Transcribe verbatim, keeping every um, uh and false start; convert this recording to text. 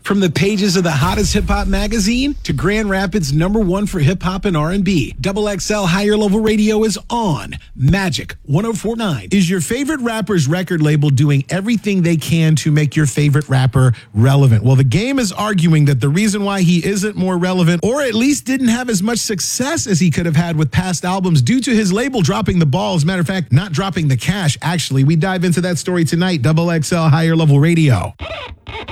From the pages of the hottest hip-hop magazine to Grand Rapids' number one for hip-hop and R and B, Double X L Higher Level Radio is on Magic one oh four point nine. Is your favorite rapper's record label doing everything they can to make your favorite rapper relevant? Well, the game is arguing that the reason why he isn't more relevant, or at least didn't have as much success as he could have had with past albums, due to his label dropping the ball. As a matter of fact, not dropping the cash, actually. We dive into that story tonight. Double X L Higher Level Radio.